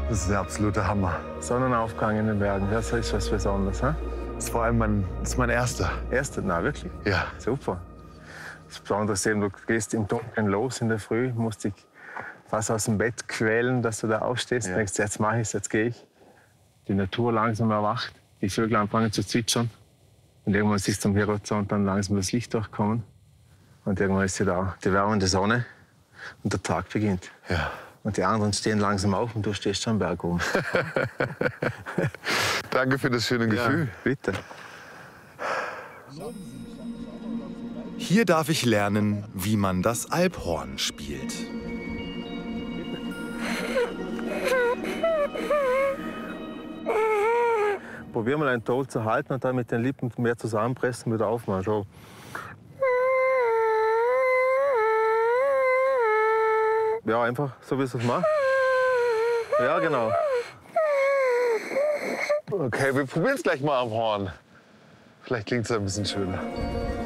Das ist der absolute Hammer. Sonnenaufgang in den Bergen, das ist was Besonderes. He? Das ist vor allem mein erster. Erster? Na, wirklich? Ja. Super. Das Besondere ist eben, du gehst im Dunkeln los in der Früh, musst dich fast aus dem Bett quälen, dass du da aufstehst. Ja. Und denkst, jetzt mache ich es, jetzt gehe ich. Die Natur langsam erwacht, die Vögel anfangen zu zwitschern. Und irgendwann siehst du am Horizont dann langsam das Licht durchkommen. Und irgendwann ist sie da, die wärmende Sonne. Und der Tag beginnt. Ja. Und die anderen stehen langsam auf und du stehst schon am Berg oben. Danke für das schöne Gefühl. Ja, bitte. Hier darf ich lernen, wie man das Alphorn spielt. Probier mal einen Ton zu halten und dann mit den Lippen mehr zusammenpressen und wieder aufmachen. So. Ja, einfach so, wie es macht. Ja, genau. Okay, wir probieren es gleich mal am Horn. Vielleicht klingt es ein bisschen schöner.